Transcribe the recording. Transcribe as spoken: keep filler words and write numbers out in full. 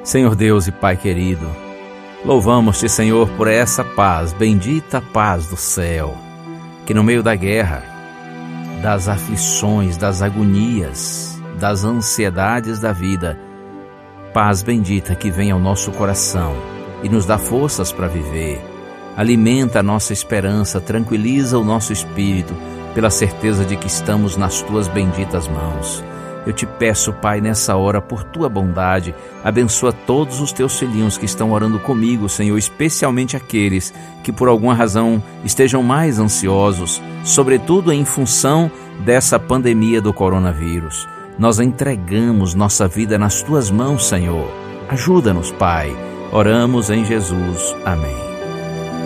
Senhor Deus e Pai querido, louvamos-te, Senhor, por essa paz, bendita paz do céu, que no meio da guerra, das aflições, das agonias, das ansiedades da vida, paz bendita que vem ao nosso coração e nos dá forças para viver, alimenta a nossa esperança, tranquiliza o nosso espírito pela certeza de que estamos nas tuas benditas mãos. Eu te peço, Pai, nessa hora, por tua bondade, abençoa todos os teus filhinhos que estão orando comigo, Senhor, especialmente aqueles que por alguma razão estejam mais ansiosos, sobretudo em função dessa pandemia do coronavírus. Nós entregamos nossa vida nas tuas mãos, Senhor. Ajuda-nos, Pai. Oramos em Jesus. Amém.